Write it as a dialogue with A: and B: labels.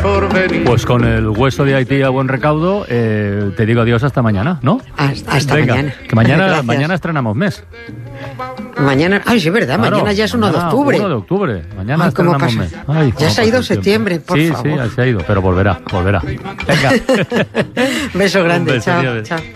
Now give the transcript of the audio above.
A: porvenir.
B: Pues con el hueso de Haití a buen recaudo, te digo adiós hasta mañana, ¿no?
C: Hasta
B: Venga,
C: mañana.
B: Que mañana,
C: Gracias.
B: mañana estrenamos mes.
C: Mañana, ay, sí, verdad,
B: Claro,
C: mañana ya es 1 de octubre.
B: 1 de octubre. Mañana
C: Ay, ¿cómo
B: estrenamos
C: pasa?
B: mes. Ay,
C: Ya se ha ido septiembre, por
B: sí,
C: favor.
B: Sí, ya se ha ido, pero volverá. Venga.
C: Beso grande,
B: Un beso,
C: chao,
B: adiós.
C: chao.